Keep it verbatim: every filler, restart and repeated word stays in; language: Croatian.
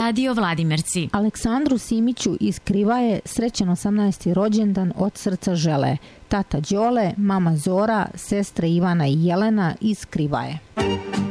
Radio Vladimirci. Aleksandru Simiću iz Krivaje srećan osamnaesti rođendan od srca žele tata Đole, mama Zora, sestre Ivana i Jelena iz Krivaje.